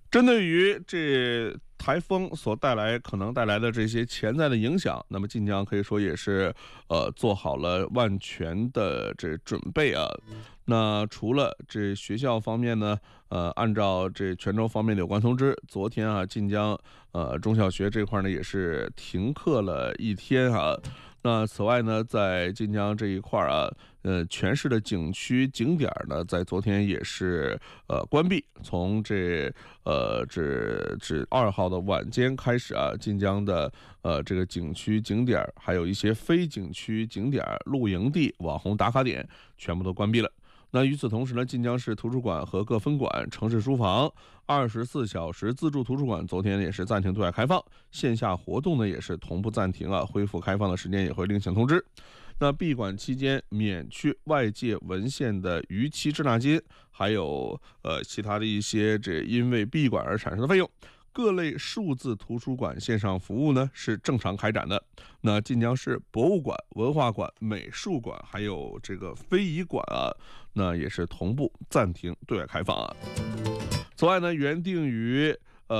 针对于这台风所可能带来的这些潜在的影响，那么晋江可以说也是做好了万全的这准备啊。那除了这学校方面呢，按照这泉州方面的有关通知，昨天啊晋江中小学这块呢也是停课了一天啊。那此外呢，在晋江这一块啊，全市的景区景点呢，在昨天也是关闭。从这2号的晚间开始啊，晋江的这个景区景点，还有一些非景区景点、露营地、网红打卡点，全部都关闭了。那与此同时呢，晋江市图书馆和各分馆、城市书房、24小时自助图书馆昨天也是暂停对外开放，线下活动呢也是同步暂停啊，恢复开放的时间也会另行通知。那闭馆期间免去外界文献的逾期滞纳金，还有其他的一些因为闭馆而产生的费用。各类数字图书馆线上服务呢是正常开展的。那晋江市博物馆、文化馆、美术馆还有这个非遗馆啊，那也是同步暂停对外开放啊。此外呢，原定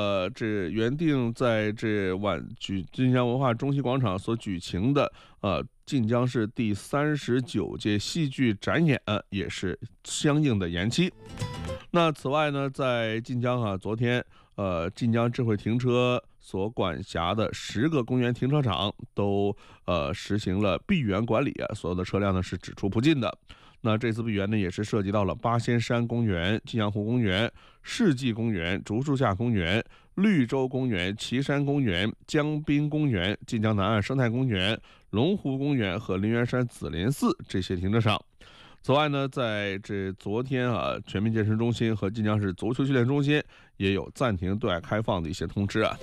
在晋江文化中心广场所举行的晋江市第39届戏剧展演也是相应的延期。那此外呢，在晋江啊，昨天晋江智慧停车所管辖的10个公园停车场都实行了闭园管理啊，所有的车辆呢是只出不进的。那这次闭园呢，也是涉及到了八仙山公园、晋阳湖公园、世纪公园、竹树下公园、绿洲公园、岐山公园、江滨公园、晋江南岸生态公园、龙湖公园和灵源山紫林寺这些停车场。此外呢，在昨天啊，全民健身中心和晋江市足球训练中心也有暂停对外开放的一些通知啊。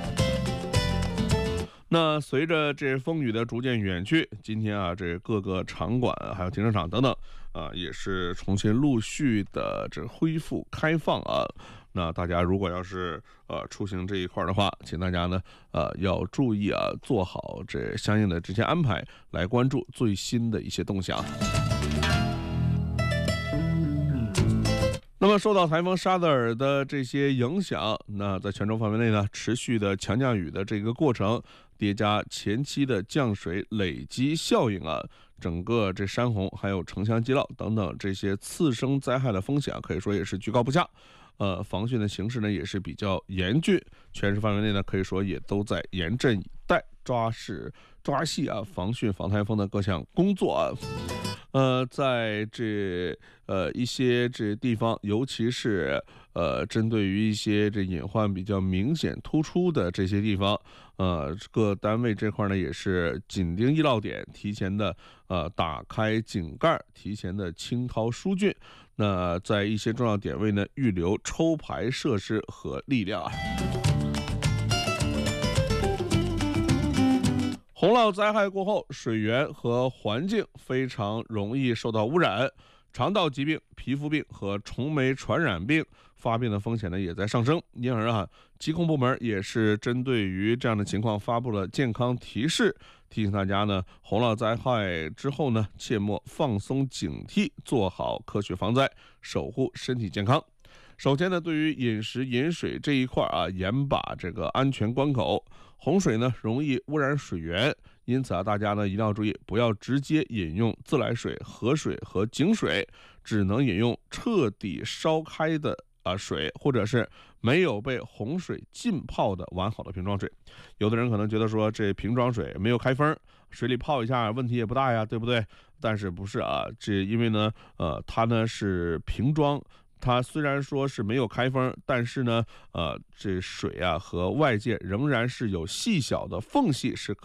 那随着风雨的逐渐远去，今天啊，各个场馆还有停车场等等啊，也是重新陆续的恢复开放啊。那大家如果要是出行这一块的话，请大家呢要注意啊，做好相应的这些安排，来关注最新的一些动向。那么受到台风沙德尔的这些影响，那在泉州范围内呢，持续的强降雨的这个过程，叠加前期的降水累积效应啊，整个山洪还有城乡积涝等等这些次生灾害的风险可以说也是居高不下。防汛的形势呢也是比较严峻，全市范围内呢可以说也都在严阵以待，抓细啊防汛防台风的各项工作啊。在一些地方，尤其是针对于一些隐患比较明显突出的这些地方，各单位这块呢也是紧盯易涝点，提前的打开井盖，提前的清掏疏浚。那在一些重要点位呢，预留抽排设施和力量啊。洪涝灾害过后，水源和环境非常容易受到污染，肠道疾病、皮肤病和虫媒传染病发病的风险呢也在上升。因而啊，疾控部门也是针对于这样的情况发布了健康提示，提醒大家呢，洪涝灾害之后呢，切莫放松警惕，做好科学防灾，守护身体健康。首先呢，对于饮食饮水这一块啊，严把安全关口。洪水呢容易污染水源，因此啊，大家呢一定要注意，不要直接饮用自来水、河水和井水，只能饮用彻底烧开的水，或者是没有被洪水浸泡的完好的瓶装水。有的人可能觉得说，瓶装水没有开封，水里泡一下问题也不大呀，对不对？但是不是啊？因为呢，它是瓶装。它虽然说是没有开封，但是呢，水啊和外界仍然是有细小的缝隙是